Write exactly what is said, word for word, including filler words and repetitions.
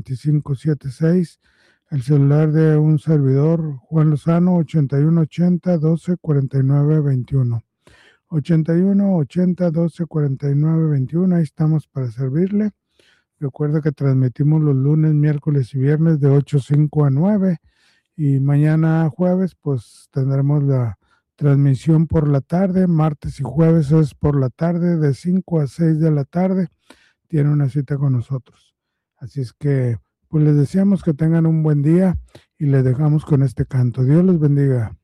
veinticinco setenta y seis. El celular de un servidor, Juan Lozano, ochenta y uno ochenta doce cuarenta y nueve veintiuno. ochenta y uno ochenta doce cuarenta y nueve veintiuno. Ahí estamos para servirle. Recuerda que transmitimos los lunes, miércoles y viernes de ocho cinco a nueve. Y mañana jueves, pues tendremos la transmisión por la tarde. Martes y jueves es por la tarde, de cinco a seis de la tarde. Tiene una cita con nosotros. Así es que, pues les deseamos que tengan un buen día y les dejamos con este canto. Dios los bendiga.